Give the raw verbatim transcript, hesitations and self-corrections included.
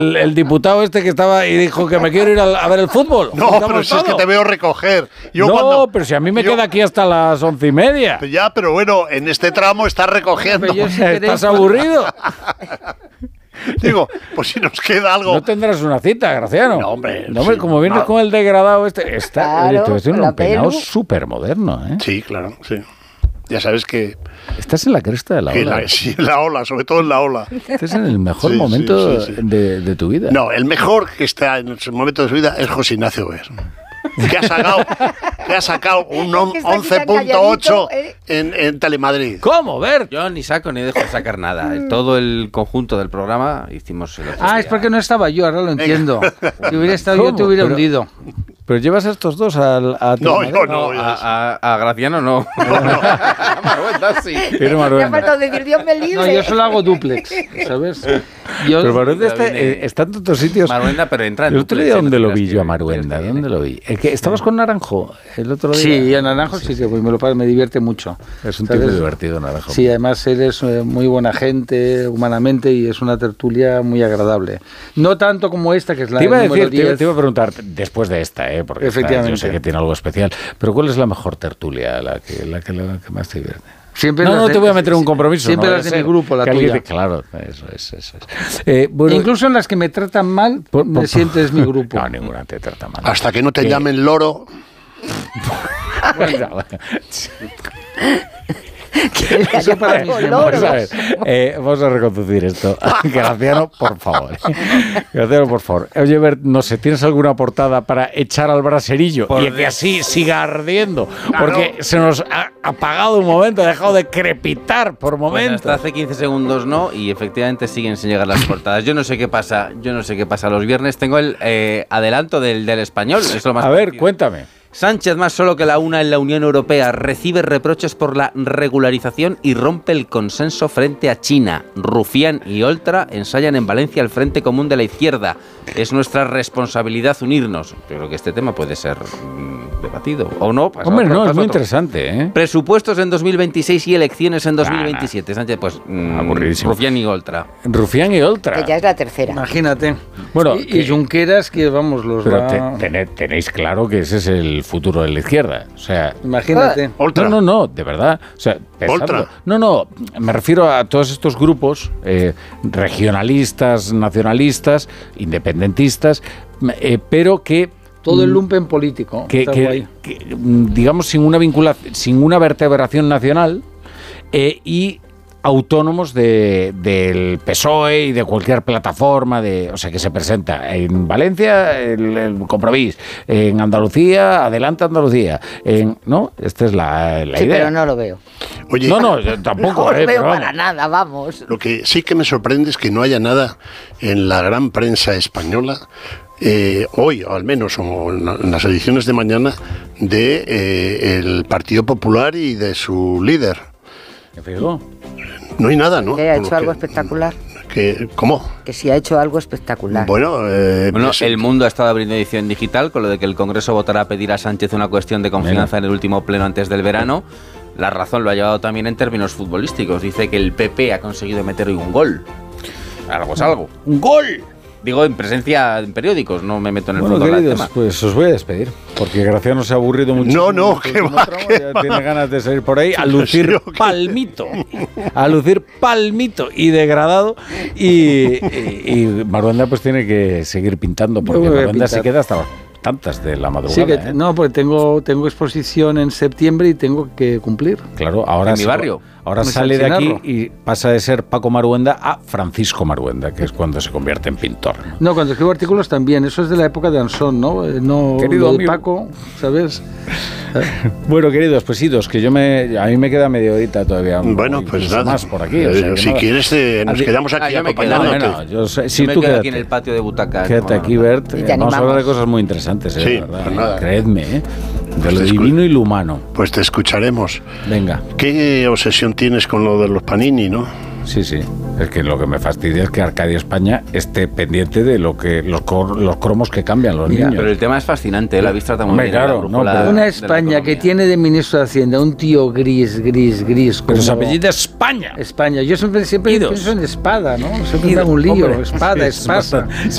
el, el diputado este que estaba y dijo que me quiero ir a, a ver el fútbol. No, pero si es que te veo recoger. Yo no, cuando, pero si a mí me yo, queda aquí hasta las once y media. Ya, pero bueno, en este tramo estás recogiendo. Yo, si ¿Estás aburrido? Digo, pues si nos queda algo. No tendrás una cita, Graciano. No, hombre. No, hombre sí, como vienes no. con el degradado este. Está, Claro, oye, te voy a un peinado pelu. súper moderno, ¿eh? Sí, claro, sí. Ya sabes que... Estás en la cresta de la que ola. la, sí, en la ola, sobre todo en la ola. Estás en el mejor Sí, momento sí, sí, sí. De, de tu vida. No, el mejor que está en el momento de su vida es José Ignacio Ver. Que ha sacado, que ha sacado un Es que está aquí once tan punto ocho calladito, ¿eh? en, en Telemadrid. ¿Cómo, Bert? Yo ni saco ni dejo de sacar nada. Todo el conjunto del programa hicimos el otro Ah, día. es porque no estaba yo, ahora lo entiendo. Si hubiera estado yo, ¿Cómo? te hubiera Pero- hundido. Pero llevas a estos dos al, a No, Telemadrid. yo No, no. ya sé. a, a, a Graciano no. A Maruenda sí. Pero Me ha Maruenda. faltado decir Dios me libre. No, yo solo hago duplex, ¿sabes? Yo, Pero Maruenda está, viene- eh, está en tantos sitios. Maruenda, pero entra en El otro duplex, día, ¿eh? No ¿dónde te lo creas vi que- yo a que Maruenda? viene. ¿Dónde lo vi? El que, ¿Estabas con Naranjo el otro día? sí, a Naranjo sí que voy, me lo paso, me divierte mucho. Es un ¿sabes? tipo divertido, Naranjo. Sí, además eres eh, muy buena gente, humanamente, y es una tertulia muy agradable. No tanto como esta, que es la Te iba a número decir, te iba, diez. te iba a preguntar, después de esta, ¿eh? Porque esta Efectivamente. yo sé que tiene algo especial, pero ¿cuál es la mejor tertulia, la que, la que, la que más te divierte? Siempre No, las no de- te voy a meter en un compromiso. Siempre no las vaya de a mi ser grupo, la que alguien tuya. te- Claro, eso es, eso es. Eh, bueno, Incluso en las que me tratan mal, por- me por- sientes mi grupo. No, ninguna te trata mal. Hasta que no te Eh, llamen loro. Bueno, Eso para mis Vamos a memorias. ver, eh, vamos a reconducir esto. Graciano, por favor. Graciano, por favor. Oye, Bert, no sé, ¿tienes alguna portada para echar al braserillo Por y que Dios. así siga ardiendo? Porque se nos ha apagado un momento, ha dejado de crepitar por Bueno, momentos. hasta hace quince segundos no, y efectivamente siguen sin llegar las portadas. Yo no sé qué pasa, yo no sé qué pasa los viernes. Tengo el eh, adelanto del, del español. Es lo más A ver, parecido. cuéntame. Sánchez, más solo que la una en la Unión Europea, recibe reproches por la regularización y rompe el consenso frente a China. Rufián y Oltra ensayan en Valencia el Frente Común de la Izquierda. Es nuestra responsabilidad unirnos. Yo creo que este tema puede ser mm, debatido. ¿O no? Pasa Hombre, otro, no, es pasa muy otro. interesante, ¿eh? Presupuestos en dos mil veintiséis y elecciones en dos mil veintisiete. Sánchez, pues, mm, Aburridísimo. Rufián y Oltra. Rufián y Oltra. Que ya es la tercera. Imagínate. Bueno, y, que- y Junqueras, que vamos, los Pero va- te- tené- tenéis claro que ese es el futuro de la izquierda. O sea, Imagínate. Oltra. no, no, no, de verdad. O sea, pensadlo. Oltra. No, no, me refiero a todos estos grupos eh, regionalistas, nacionalistas, independentistas, eh, pero que Todo el lumpen político. que, está que- guay. que, mm, digamos sin una vinculación, sin una vertebración nacional eh, y autónomos de, del P S O E y de cualquier plataforma, de, o sea, que se presenta en Valencia, el, el Compromís, en Andalucía, Adelante Andalucía, en, ¿no? Esta es la, la Sí, idea. pero no lo veo. Oye, No, no, yo tampoco, No lo eh, veo pero vamos. para nada, vamos. lo que sí que me sorprende es que no haya nada en la gran prensa española, eh, hoy o al menos, o en, la- en las ediciones de mañana, de eh, el Partido Popular y de su líder. ¿Me fijo? No hay nada, ¿no? Que haya Por lo hecho algo que- espectacular. que- ¿Cómo? Que sí ha hecho algo espectacular. Bueno, eh, Bueno, pues, el Mundo ha estado abriendo edición digital con lo de que el Congreso votará a pedir a Sánchez una cuestión de confianza en el último pleno antes del verano. La razón lo ha llevado también en términos futbolísticos. Dice que el P P ha conseguido meter hoy un gol. Algo es algo. ¡Un gol! Digo, en presencia en periódicos, no me meto en el Bueno, fondo del queridos, tema. pues os voy a despedir, porque Graciano se ha aburrido mucho. No, no, que va, que va. Tiene ganas de salir por ahí a lucir Sí, ok. palmito, a lucir palmito y degradado. Y, y, y Maruenda pues tiene que seguir pintando, porque Yo voy a Maruenda se pintar. queda hasta las tantas de la madrugada. Sí, que, ¿eh? no, porque tengo, tengo exposición en septiembre y tengo que cumplir. Claro, ahora, En mi se- barrio. ahora Me sale de aquí sancionarlo. y pasa de ser Paco Maruenda a Francisco Maruenda, que es cuando se convierte en pintor. ¿no? No, cuando escribo artículos también. Eso es de la época de Ansón, ¿no? Eh, no Querido lo de amigo. Paco, ¿sabes? Bueno, queridos, pues idos, que yo me, a mí me queda media horita todavía. Bueno, incluso pues nada. más por aquí. o sea Eh, que si nada. quieres, eh, nos Adi- quedamos aquí Ah, yo me quedo. No, acompañándote. no, yo sé, Yo sí, me tú quedo quédate. aquí en el patio de butacas. Quédate aquí, Bert. Y te Vamos a hablar de animamos. cosas muy interesantes, eh, Sí, de verdad. pues nada. Creedme, ¿eh? De Pues lo te escu- divino y lo humano. Pues te escucharemos. Venga, ¿Qué obsesión tienes con lo de los Panini, no? sí, sí. Es que lo que me fastidia es que Arcadia España esté pendiente de lo que los, cor- los cromos que cambian los Mira, niños. Pero el tema es fascinante, ¿eh? La habéis tratado muy Hombre, bien. en la claro, no, brújula pero- de Una la España que economía. tiene de ministro de Hacienda un tío gris, gris, gris. Pero se como apellida España. España. Yo siempre, siempre Idos. pienso en espada, ¿no? Siempre Idos, tengo un lío. hombre. espada, Sí, es espasa. bastante-